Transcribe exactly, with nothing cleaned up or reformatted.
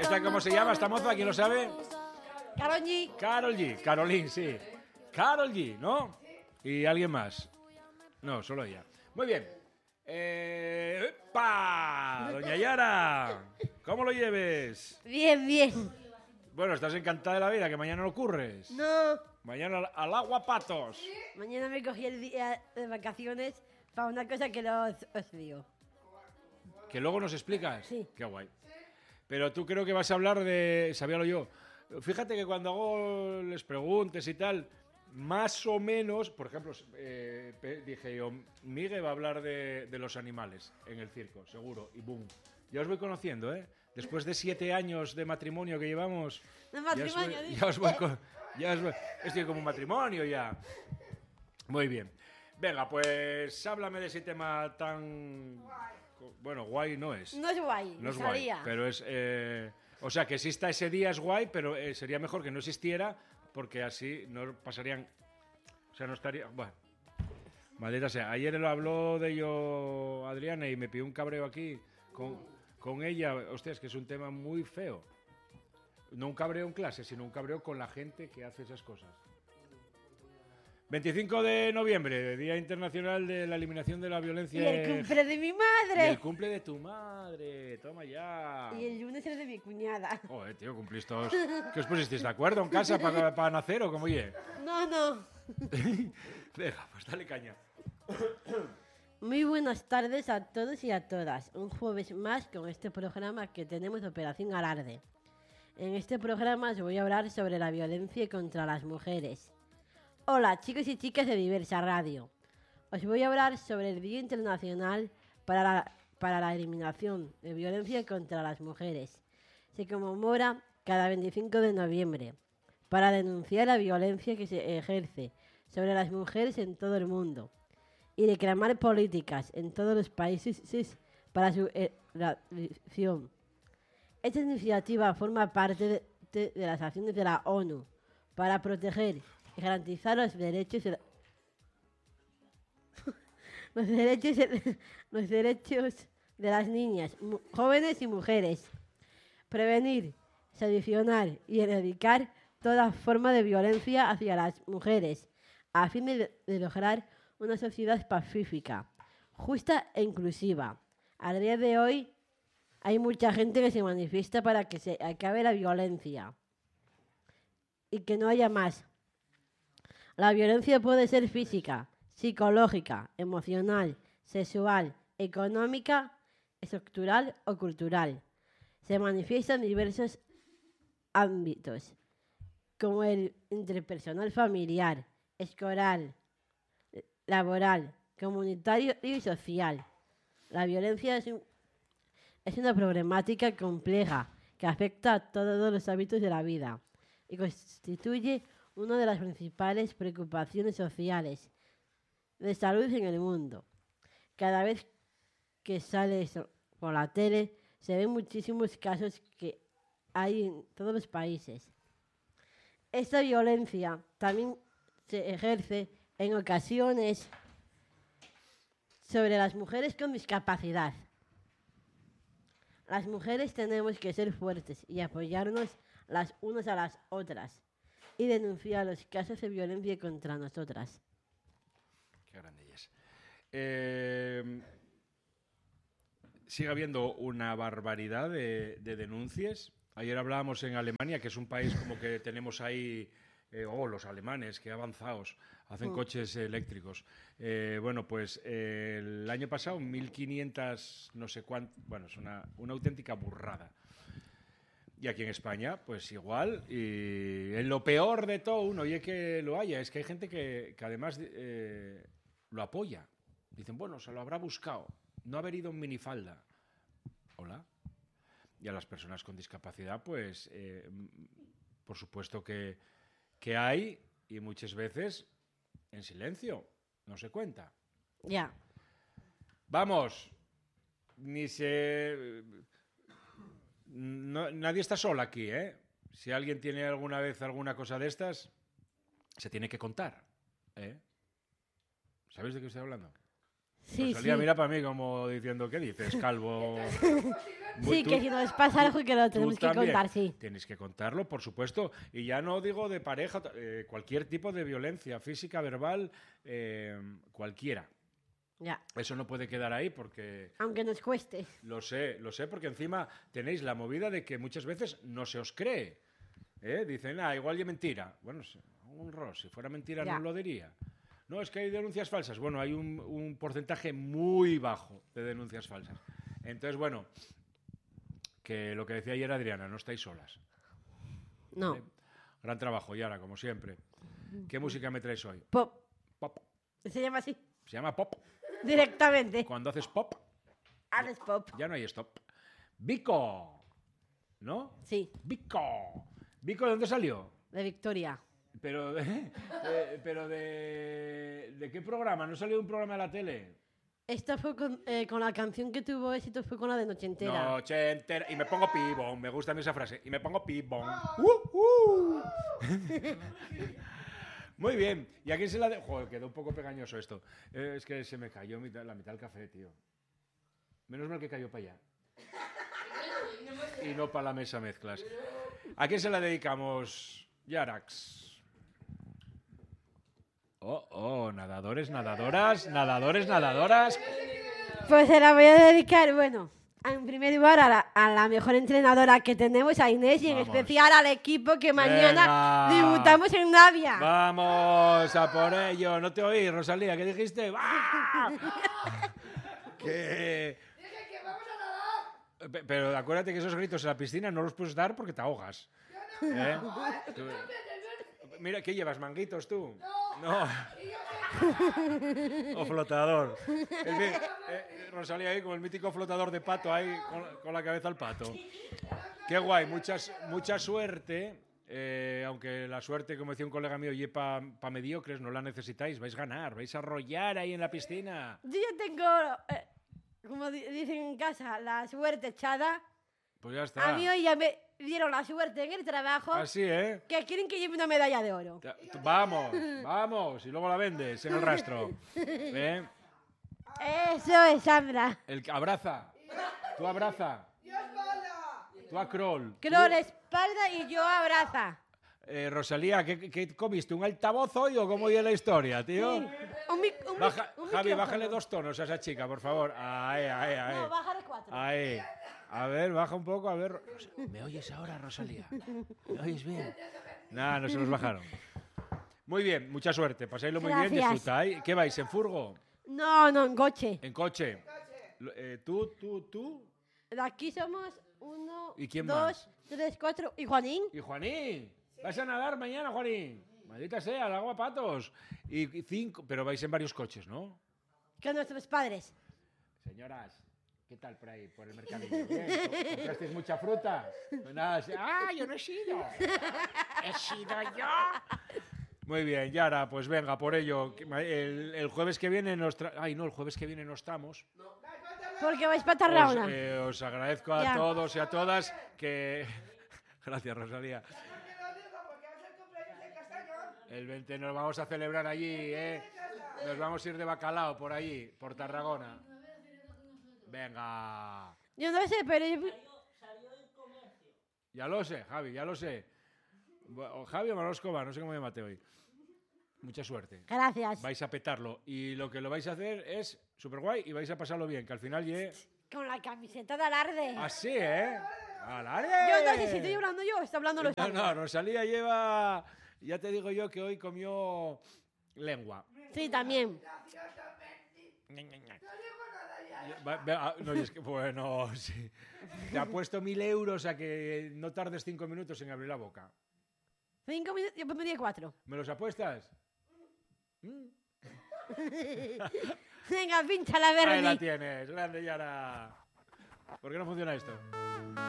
¿Esta cómo se llama, esta moza? ¿Quién lo sabe? Karol G. Karol G, Caroline, sí. Karol G, ¿no? ¿Y alguien más? No, solo ella. Muy bien. Eh, ¡epa! Doña Yara, ¿cómo lo lleves? Bien, bien. Bueno, estás encantada de la vida, que mañana no ocurres. No. Mañana al, al agua patos. Mañana me cogí el día de vacaciones para una cosa que no os, os digo. ¿Que luego nos explicas? Sí. Qué guay. Pero tú creo que vas a hablar de... Sabíalo yo. Fíjate que cuando hago les preguntes y tal, más o menos, por ejemplo, eh, pe- dije yo, Miguel va a hablar de, de los animales en el circo, seguro, y boom. Ya os voy conociendo, ¿eh? Después de siete años de matrimonio que llevamos... De matrimonio, ya os voy, dice. ya os voy con- ya os voy- estoy como un matrimonio ya. Muy bien. Venga, pues háblame de ese tema tan... Bueno, guay no es. No es guay, No es me guay, salía. pero es... eh, o sea, que exista ese día es guay, pero eh, sería mejor que no existiera, porque así no pasarían... O sea, no estaría... Bueno, maldita sea. Ayer lo habló de ello Adriana y me pidió un cabreo aquí con, con ella. Hostia, es que es un tema muy feo. No un cabreo en clase, sino un cabreo con la gente que hace esas cosas. veinticinco de noviembre, Día Internacional de la Eliminación de la Violencia... Y el cumple de mi Y madre. el cumple de tu madre, toma ya. Y el lunes es de mi cuñada. Joder, tío, cumplís todos. ¿Qué os pusisteis de acuerdo en casa para nacer o cómo oye? No, no. Venga, pues dale caña. Muy buenas tardes a todos y a todas. Un jueves más con este programa que tenemos de Operación Alarde. En este programa os voy a hablar sobre la violencia contra las mujeres. Hola, chicos y chicas de Diversa Radio. Os voy a hablar sobre el Día Internacional para la, para la Eliminación de Violencia contra las Mujeres. Se conmemora cada veinticinco de noviembre para denunciar la violencia que se ejerce sobre las mujeres en todo el mundo y reclamar políticas en todos los países para su erradicación. Esta iniciativa forma parte de, de, de las acciones de la ONU para proteger y garantizar los derechos de la- los derechos de, los derechos de las niñas, mu- jóvenes y mujeres, prevenir, solucionar y erradicar toda forma de violencia hacia las mujeres, a fin de, de lograr una sociedad pacífica, justa e inclusiva. A día de hoy hay mucha gente que se manifiesta para que se acabe la violencia y que no haya más. La violencia puede ser física, psicológica, emocional, sexual, económica, estructural o cultural. Se manifiesta en diversos ámbitos, como el interpersonal familiar, escolar, laboral, comunitario y social. La violencia es, un, es una problemática compleja que afecta a todos los hábitos de la vida y constituye una de las principales preocupaciones sociales de salud en el mundo. Cada vez que sale eso por la tele se ven muchísimos casos que hay en todos los países. Esta violencia también se ejerce en ocasiones sobre las mujeres con discapacidad. Las mujeres tenemos que ser fuertes y apoyarnos las unas a las otras y denunciar los casos de violencia contra nosotras. Qué grande es. Eh, sigue habiendo una barbaridad de, de denuncias. Ayer hablábamos en Alemania, que es un país como que tenemos ahí, eh, oh, los alemanes, qué avanzados, hacen Mm. coches eléctricos. Eh, bueno, pues eh, el año pasado, mil quinientas, no sé cuánto, bueno, es una, una auténtica burrada. Y aquí en España, pues igual. Y en lo peor de todo, uno, oye que lo haya, es que hay gente que, que además eh, lo apoya. Dicen, bueno, se lo habrá buscado. No haber ido en minifalda. Hola. Y a las personas con discapacidad, pues, eh, por supuesto que, que hay, y muchas veces en silencio, no se cuenta. Ya. Vamos, ni se... No, nadie está sola aquí, ¿eh? Si alguien tiene alguna vez alguna cosa de estas, se tiene que contar, ¿eh? ¿Sabéis de qué estoy hablando? Sí, Rosalía sí. mira para mí como diciendo, ¿qué dices, calvo? Muy Sí, tú- que si nos pasa algo que lo tú tenemos que también contar, sí. Tienes que contarlo, por supuesto. Y ya no digo de pareja, eh, cualquier tipo de violencia física, verbal, eh, cualquiera. Ya. Eso no puede quedar ahí porque Aunque nos cueste. lo sé, lo sé, porque encima tenéis la movida de que muchas veces no se os cree. ¿eh? Dicen, ah, igual es mentira. Bueno, si- un ros, si fuera mentira Ya. no lo diría. No, es que hay denuncias falsas. Bueno, hay un, un porcentaje muy bajo de denuncias falsas. Entonces, bueno, que lo que decía ayer Adriana, no estáis solas. No. ¿vale? Gran trabajo, Yara, como siempre. ¿Qué música me traes hoy? Pop. Pop. Se llama así. Se llama pop. Directamente. Cuando haces pop, Haces pop. ya no hay stop. Vico. ¿No? Sí, Vico. ¿Vico de dónde salió? de Victoria. Pero, de, de- pero de, ¿de qué programa? ¿No salió de un programa de la tele? Esto fue con, eh, con la canción que tuvo éxito, fue con la de Noche Entera. Noche entera. Y me pongo pibón. Me gusta a mí esa frase. Y me pongo pibón. Uh, uh. Muy bien. ¿Y a quién se la de... Joder, quedó un poco pegañoso esto. Eh, es que se me cayó mitad- la mitad del café, tío. Menos mal que cayó para allá. Y no para la mesa mezclas. ¿A quién se la dedicamos, Yarax? Oh, oh, nadadores, nadadoras, nadadores, nadadoras. Pues se la voy a dedicar, bueno, en primer lugar a la, a la mejor entrenadora que tenemos, a Inés, y en Vamos. especial al equipo que mañana Venga. debutamos en Navia. Vamos a por ello. No te oí, Rosalía, ¿qué dijiste? ¡Ah! que... Dije que vamos a nadar. Pe- Pero acuérdate que esos gritos en la piscina no los puedes dar porque te ahogas. ¿eh? Tú- Mira, ¿qué llevas? ¿Manguitos tú? No. O flotador. Es bien, eh, Rosalía ahí con el mítico flotador de pato ahí con, con la cabeza al pato. Qué guay, muchas, mucha suerte. eh, aunque la suerte, como decía un colega mío, y para pa mediocres, no la necesitáis. Vais a ganar, vais a arrollar ahí en la piscina. Yo ya tengo, eh, como di- dicen en casa, la suerte echada. Pues ya está. A mí hoy ya me dieron la suerte en el trabajo Así, ¿eh? que quieren que lleve una medalla de oro. Ya, tú- Vamos, vamos. Y luego la vendes en el rastro. ¿eh? Eso es, Sandra. El que abraza. Tú abraza. ¡Yo espalda! Tú a Kroll. Creo la espalda y yo abraza. Eh, Rosalía, ¿qué, qué comiste? ¿Un altavoz hoy o cómo iba la historia, tío? Sí. Un, mic- un mic- Baja- un Javi, micrófono. bájale dos tonos a esa chica, por favor. Ahí, ahí, ahí. No, bájale cuatro. Ahí. A ver, baja un poco, a ver. Ros- ¿Me oyes ahora, Rosalía? ¿Me oyes bien? Nada, no se nos bajaron. Muy bien, mucha suerte. Pasáislo muy bien, Gracias. disfrutáis. ¿Qué vais, en furgo? No, no, en coche. ¿En coche? Lo- eh, ¿Tú, tú, tú? De aquí somos uno, ¿Y quién dos, tres, cuatro. ¿Y Juanín? ¿Y Juanín? ¿Vas a nadar mañana, Juanín? Maldita sea, al agua patos. Y y cinco, pero vais en varios coches, ¿no? Con nuestros padres. Señoras, ¿qué tal por ahí, por el mercadillo? ¿Bien? ¿Comprasteis mucha fruta? Pues nada, sí. ¡Ah, yo no he sido! ¡He sido yo! Muy bien, Yara, pues venga, por ello. que ma- El, el jueves que viene nos tra... Ay, no, el jueves que viene no estamos. Porque vais para Os, Tarragona. eh, os agradezco a Ya. todos y a todas que... Gracias, Rosalía. Que lo digo porque es el cumpleaños de Castañón. El veinte nos vamos a celebrar allí, ¿eh? Nos vamos a ir de bacalao por allí, por Tarragona. Venga. Yo no sé, pero yo... Ya lo sé, Javi, ya lo sé. O Javi o Manolo Escobar, no sé cómo llamaste hoy. Mucha suerte. Gracias. Vais a petarlo. Y lo que lo vais a hacer es súper guay y vais a pasarlo bien, que al final llegue... Con la camiseta de alarde. Así, ¿eh? ¡Alarde! Yo no sé si estoy hablando yo o está hablando los No, no, Rosalía lleva... Ya te digo yo que hoy comió lengua. Sí, también. No digo nada ya. Va- ve- ah, no, y es que, bueno, sí. Te apuesto mil euros a que no tardes cinco minutos en abrir la boca. Cinco minutos, yo pondría cuatro. ¿Me los apuestas? ¿Mm? Venga, pincha la Ahí la verde. tienes, grande Yara. ¿Por qué no funciona esto?